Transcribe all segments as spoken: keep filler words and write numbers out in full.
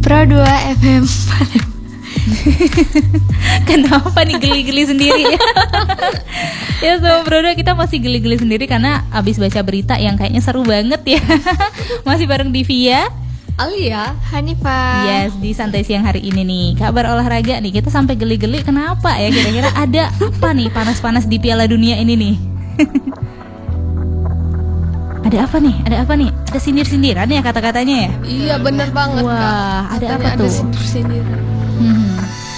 Pro dua F M. Kenapa nih geli-geli sendiri ya? Ya sama Pro dua kita masih geli-geli sendiri karena abis baca berita yang kayaknya seru banget ya. Masih bareng Divia, Alia, Hanifah. yes, di santai siang hari ini nih. Kabar olahraga nih, kita sampai geli-geli kenapa ya? Kira-kira ada apa nih panas-panas di Piala Dunia ini nih? Ada apa nih? Ada apa nih? Ada sindir-sindiran ya kata-katanya ya? iya bener banget. Wah, Kak. ada Katanya apa tuh? Ada sindir-sindir. Hmm.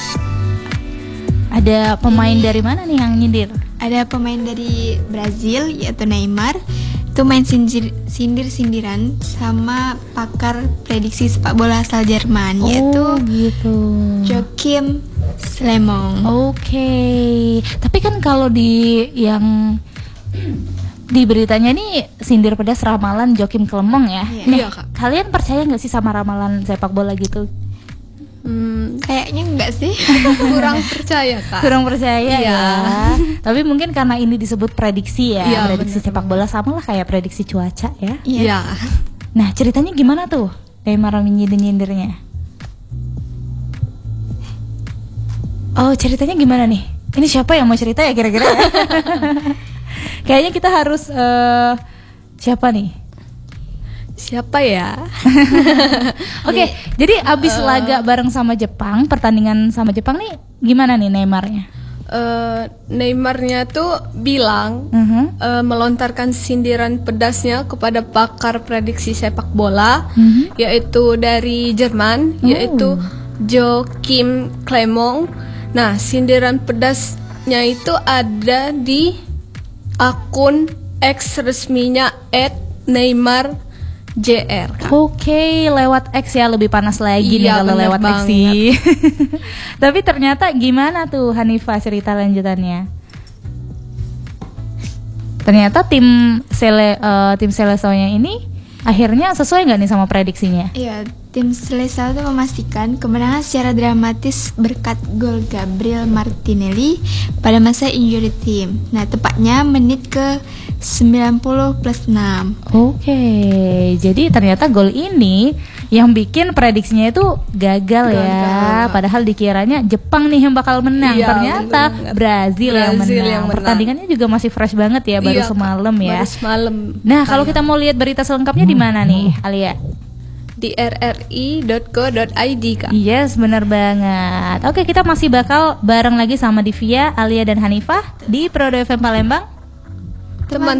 Ada pemain dari mana nih yang nyindir? Ada pemain dari Brazil yaitu Neymar. Itu main sindir, sindir-sindiran sama pakar prediksi sepak bola asal Jerman yaitu Oh gitu. Joachim Slemong. Oke, tapi kan kalau di yang di beritanya nih sindir pedas ramalan Joachim Clemong ya. Iya. Nah, Iya, Kak. kalian percaya nggak sih sama ramalan sepak bola gitu? Hmm, Kayaknya enggak sih. kurang percaya Kak. Kurang percaya Iya. ya. Tapi mungkin karena ini disebut prediksi ya, Iya, prediksi benar sepak bola sama lah kayak prediksi cuaca ya. Iya. Nah ceritanya gimana tuh Neymar nyindir-nyindirnya? Oh ceritanya gimana nih? Ini siapa yang mau cerita ya kira-kira? Ya? Kayaknya kita harus uh, siapa nih? Siapa ya? Oke, jadi abis laga bareng sama Jepang, pertandingan sama Jepang nih gimana nih Neymarnya? Eh, Neymarnya tuh bilang Mhm. eh, melontarkan sindiran pedasnya kepada pakar prediksi sepak bola, Mhm. yaitu dari Jerman, Oh. yaitu Joachim Clemong. Nah, sindiran pedasnya itu ada di akun X resminya et neymar jr. Oke, lewat X ya lebih panas lagi nih Iya, kalau bener lewat X banget. sih. Tapi ternyata gimana tuh Hanifah cerita lanjutannya? Ternyata tim Sele eh, tim Selesaonya ini akhirnya sesuai nggak nih sama prediksinya? Iya, tim Seleção itu memastikan kemenangan secara dramatis berkat gol Gabriel Martinelli pada masa injury time. Nah, tepatnya menit ke sembilan puluh plus enam. Oke, jadi ternyata gol ini yang bikin prediksinya itu gagal, ya. Gagal. Padahal dikiranya Jepang nih yang bakal menang, Iya, ternyata bener banget. Brazil, yang, Brazil menang. yang menang. Pertandingannya juga masih fresh banget ya, baru Iya, Kak. semalam ya. Baru semalam. Nah, kalau kita mau lihat berita selengkapnya di mana nih, Alia? Di r r i dot co dot i d Kak. Yes, benar banget. Oke, kita masih bakal bareng lagi sama Divia, Alia dan Hanifah di Pro dua F M Palembang. Teman